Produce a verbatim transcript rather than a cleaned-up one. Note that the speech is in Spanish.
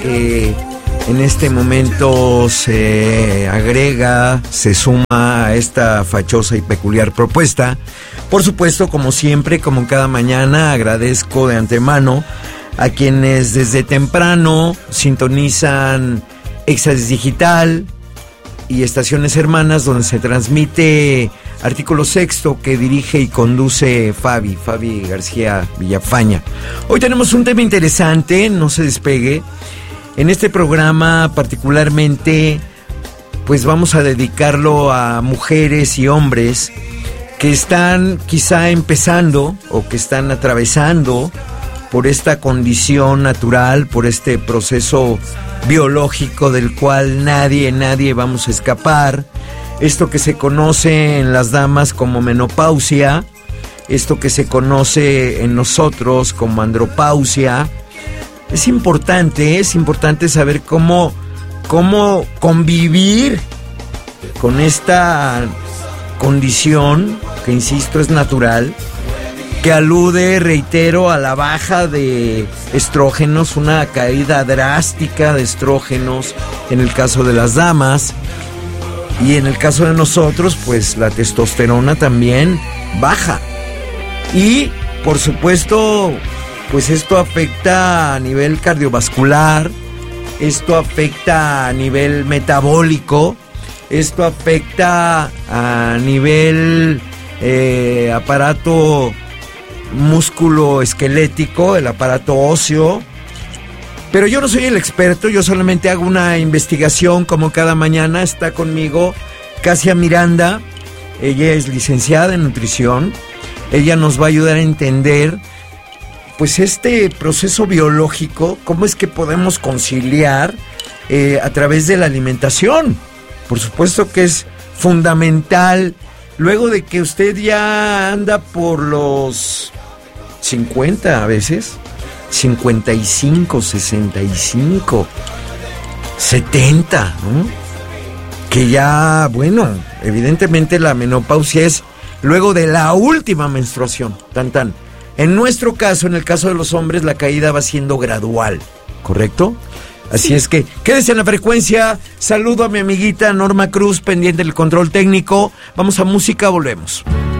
que en este momento se agrega, se suma a esta fachosa y peculiar propuesta. Por supuesto, como siempre, como cada mañana, agradezco de antemano a quienes desde temprano sintonizan Exas Digital y estaciones hermanas, donde se transmite Artículo Sexto, que dirige y conduce Fabi, Fabi García Villafaña. Hoy tenemos un tema interesante, no se despegue. En este programa particularmente, pues vamos a dedicarlo a mujeres y hombres que están quizá empezando o que están atravesando por esta condición natural, por este proceso biológico del cual nadie, nadie vamos a escapar. Esto que se conoce en las damas como menopausia, esto que se conoce en nosotros como andropausia. Es importante, es importante saber cómo, cómo convivir con esta condición, que insisto es natural, que alude, reitero, a la baja de estrógenos, una caída drástica de estrógenos en el caso de las damas, y en el caso de nosotros, pues la testosterona también baja. Y, por supuesto, pues esto afecta a nivel cardiovascular, esto afecta a nivel metabólico, esto afecta a nivel eh, aparato músculo esquelético, el aparato óseo. Pero yo no soy el experto, yo solamente hago una investigación como cada mañana. Está conmigo Casia Miranda, ella es licenciada en nutrición, ella nos va a ayudar a entender pues este proceso biológico, cómo es que podemos conciliar eh, a través de la alimentación. Por supuesto que es fundamental, luego de que usted ya anda por los cincuenta a veces, cincuenta y cinco, sesenta y cinco, setenta, ¿no? Que ya, bueno, evidentemente la menopausia es luego de la última menstruación, tan tan. En nuestro caso, en el caso de los hombres, la caída va siendo gradual, ¿correcto? Así sí. Es que quédese en la frecuencia. Saludo a mi amiguita Norma Cruz, pendiente del control técnico. Vamos a música, volvemos.